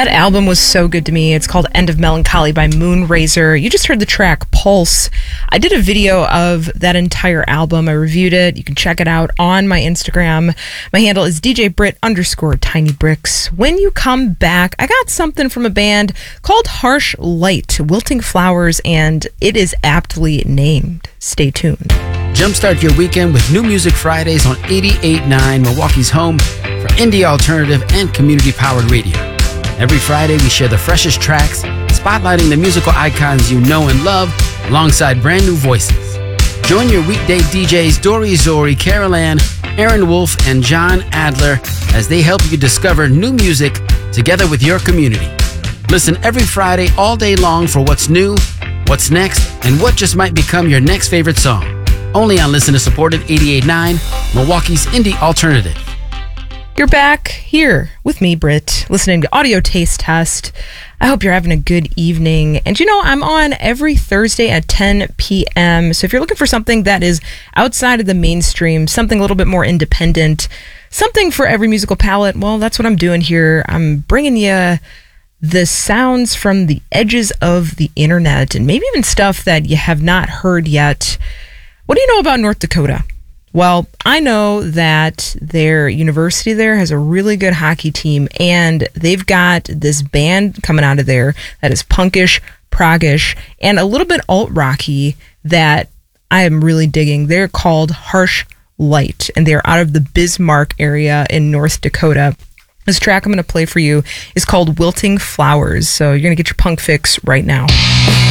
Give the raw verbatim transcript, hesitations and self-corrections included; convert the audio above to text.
That album was so good to me. It's called End of Melancholy by Moonrazer. You just heard the track Pulse. I did a video of that entire album. I reviewed it. You can check it out on my Instagram. My handle is D J Britt underscore Tiny Bricks. When you come back, I got something from a band called Harsh Light, Wilting Flowers, and it is aptly named. Stay tuned. Jumpstart your weekend with New Music Fridays on eighty-eight point nine, Milwaukee's home for indie alternative and community-powered radio. Every Friday, we share the freshest tracks, spotlighting the musical icons you know and love, alongside brand new voices. Join your weekday D Js Dory Zori, Carol Ann, Aaron Wolf, and John Adler as they help you discover new music together with your community. Listen every Friday all day long for what's new, what's next, and what just might become your next favorite song. Only on listener-supported eighty-eight point nine, Milwaukee's indie alternative. You're back here with me, Britt, listening to Audio Taste Test. I hope you're having a good evening. And you know, I'm on every Thursday at ten p.m. So if you're looking for something that is outside of the mainstream, something a little bit more independent, something for every musical palette, well, that's what I'm doing here. I'm bringing you the sounds from the edges of the internet and maybe even stuff that you have not heard yet. What do you know about North Dakota? Well, I know that their university there has a really good hockey team, and they've got this band coming out of there that is punkish, proggish, and a little bit alt-rocky that I am really digging. They're called Harsh Light, and they're out of the Bismarck area in North Dakota. This track I'm going to play for you is called Wilting Flowers, so you're going to get your punk fix right now.